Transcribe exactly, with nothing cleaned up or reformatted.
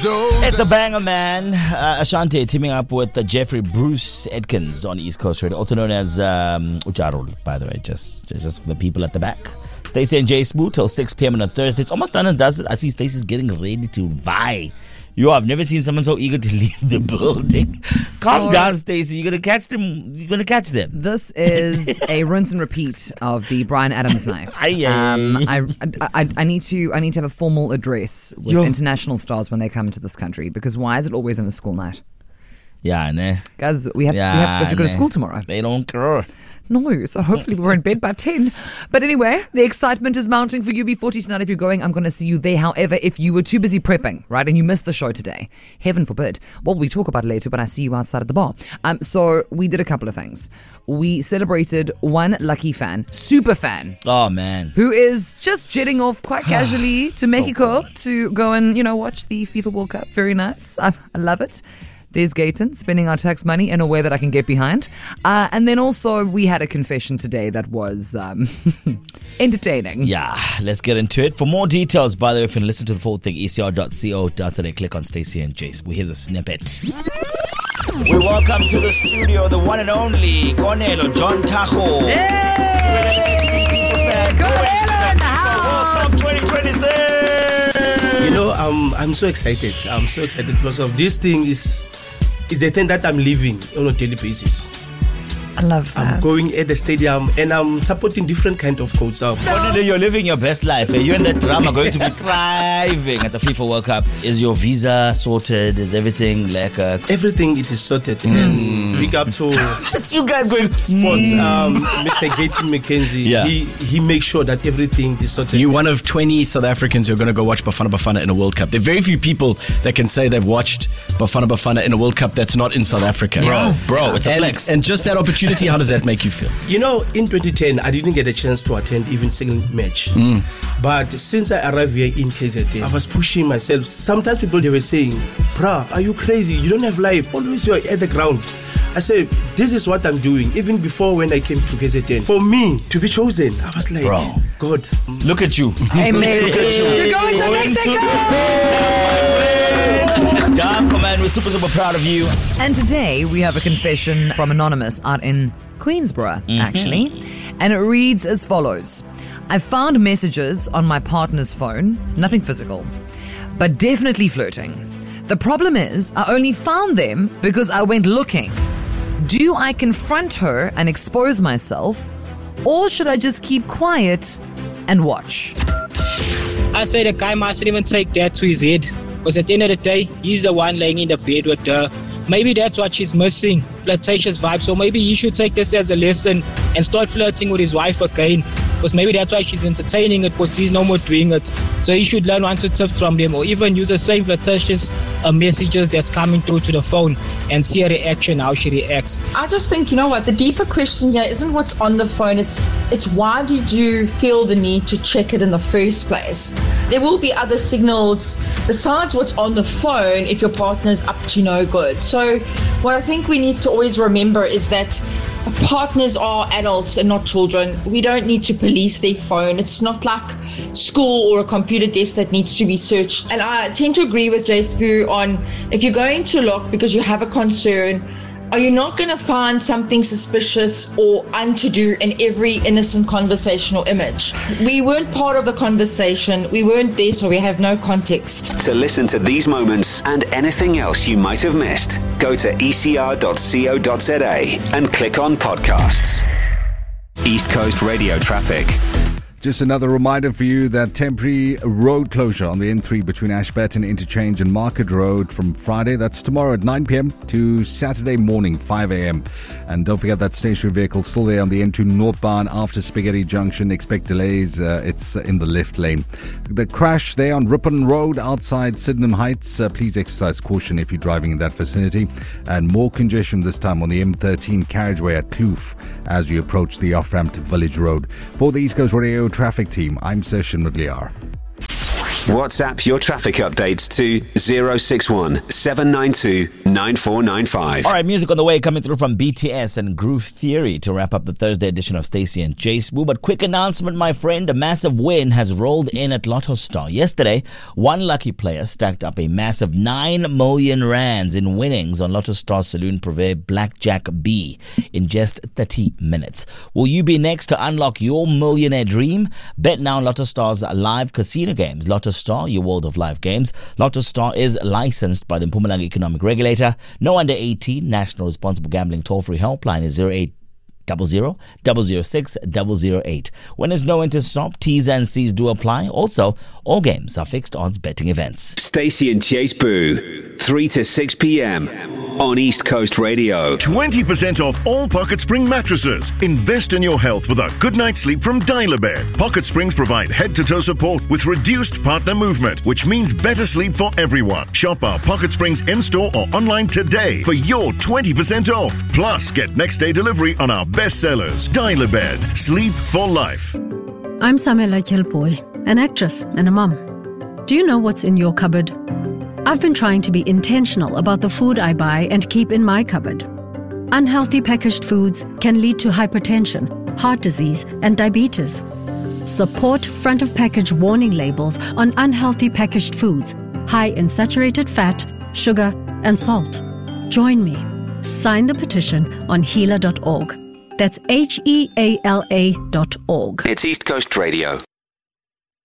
It's a banger, man. Uh, Ashanti teaming up with uh, Jeffrey Bruce Edkins on East Coast Radio, also known as um, Ucharul, by the way, just, just for the people at the back. Stacey and Jay Smooth till six p.m. on a Thursday. It's almost done and does it. I see Stacey's getting ready to vie. Yo, I've never seen someone so eager to leave the building. So, calm down, Stacey. You're gonna catch them. You're gonna catch them. This is a rinse and repeat of the Bryan Adams night. Aye, aye. Um, I, I, I need to. I need to have a formal address with Yo. international stars when they come to this country. Because why is it always on a school night? Yeah, nah. Guys, we have, Yeah, we have, we have to go to nah. school tomorrow. They don't care. No, so hopefully we're in bed by ten. But anyway, the excitement is mounting for U B forty tonight. If you're going, I'm going to see you there. However, if you were too busy prepping, right, and you missed the show today, heaven forbid, what we talk about later when I see you outside of the bar. Um, so we did a couple of things. We celebrated one lucky fan, super fan, Oh, man. who is just jetting off quite casually to Mexico to go and, you know, watch the FIFA World Cup. Very nice. I, I love it. There's Gayton spending our tax money in a way that I can get behind. Uh, and then also we had a confession today that was um, entertaining. Yeah, let's get into it. For more details, by the way, if you can listen to the full thing, e c r dot co dot za, click on Stacey and Jace. Well, here's a snippet. We welcome to the studio the one and only Cornelo John Tajo. Hey! Cornelo in the house! Welcome twenty twenty-six! You know, I'm I'm so excited. I'm so excited because of this thing is is the thing that I'm living on a daily basis. I love that. I'm going at the stadium and I'm supporting different kind of coaches. Um, Cornelo, you're living your best life. eh? You and that drum are going to be thriving at the FIFA World Cup. Is your visa sorted? Is everything like a... everything it is sorted. And big up to It's you guys going... sports, um, Mister Gayton McKenzie. Yeah. He he makes sure that everything is sorted. You're one of twenty South Africans who are going to go watch Bafana Bafana in a World Cup. There are very few people that can say they've watched Bafana Bafana in a World Cup that's not in South Africa. Bro, bro, it's a and, flex. and just that opportunity, how does that make you feel? You know, in twenty ten, I didn't get a chance to attend even single match. Mm. But since I arrived here in K Z N, I was pushing myself. Sometimes people, they were saying, bruh, are you crazy? You don't have life. Always you're at the ground. I said, this is what I'm doing. Even before when I came to K Z N. For me to be chosen, I was like, Bro. God. Look at you. Amen. Look at you. You're going to Mexico! Darko, man, we're super, super proud of you. And today we have a confession from Anonymous out in Queensborough, actually. And it reads as follows. I found messages on my partner's phone, nothing physical, but definitely flirting. The problem is I only found them because I went looking. Do I confront her and expose myself, or should I just keep quiet and watch? I say the guy mustn't even take that to his head. Because at the end of the day, he's the one laying in the bed with her. Maybe that's what she's missing, flirtatious vibes. So maybe he should take this as a lesson and start flirting with his wife again. Because maybe that's why she's entertaining it, because he's no more doing it. So he should learn one to tip from them, or even use the same flirtatious uh, messages that's coming through to the phone and see her reaction, how she reacts. I just think, you know what, the deeper question here isn't what's on the phone, it's it's why did you feel the need to check it in the first place? There will be other signals besides what's on the phone if your partner's up to no good. So what I think we need to always remember is that partners are adults and not children. We don't need to police their phone. It's not like school or a computer desk that needs to be searched. And I tend to agree with Jay Spoo on, if you're going to look because you have a concern, are you not going to find something suspicious or unto-do in every innocent conversation or image? We weren't part of the conversation. We weren't there, so we have no context. To listen to these moments and anything else you might have missed, go to e c r dot co dot za and click on podcasts. East Coast Radio Traffic. Just another reminder for you that temporary road closure on the N three between Ashburton Interchange and Market Road from Friday, that's tomorrow at nine p.m. to Saturday morning five a.m. And don't forget that stationary vehicle still there on the N two northbound after Spaghetti Junction. Expect delays. Uh, it's in the left lane. The crash there on Ripon Road outside Sydenham Heights. Uh, please exercise caution if you're driving in that vicinity. And more congestion this time on the M thirteen carriageway at Kloof as you approach the off-ramp to Village Road. For the East Coast Radio Traffic Team, I'm Session Mudliar. WhatsApp your traffic updates to zero six one seven nine two nine four nine five. All right, music on the way coming through from B T S and Groove Theory to wrap up the Thursday edition of Stacey and Jay Spoo. But quick announcement, my friend, a massive win has rolled in at Lotto Star. Yesterday, one lucky player stacked up a massive nine million rands in winnings on Lotto Star Saloon Privé Blackjack B in just thirty minutes. Will you be next to unlock your millionaire dream? Bet now on Lotto Star's live casino games. Lotto Star, your world of live games. Lotto Star is licensed by the Mpumalanga Economic Regulator. No under eighteen. National Responsible Gambling toll-free helpline is zero eight zero zero, zero zero six, zero zero eight. When there's no one to stop, T's and C's do apply. Also, all games are fixed odds betting events. Stacey and Jay Spoo, three to six p.m. on East Coast Radio. twenty percent off all Pocket Spring mattresses. Invest in your health with a good night's sleep from Dial-A-Bed. Pocket Springs provide head-to-toe support with reduced partner movement, which means better sleep for everyone. Shop our Pocket Springs in-store or online today for your twenty percent off. Plus, get next-day delivery on our bestsellers. Dial-A-Bed. Sleep for life. I'm Samela Kelpoy, an actress and a mum. Do you know what's in your cupboard? I've been trying to be intentional about the food I buy and keep in my cupboard. Unhealthy packaged foods can lead to hypertension, heart disease, and diabetes. Support front of package warning labels on unhealthy packaged foods, high in saturated fat, sugar, and salt. Join me. Sign the petition on heala dot org. That's H E A L A dot org. It's East Coast Radio.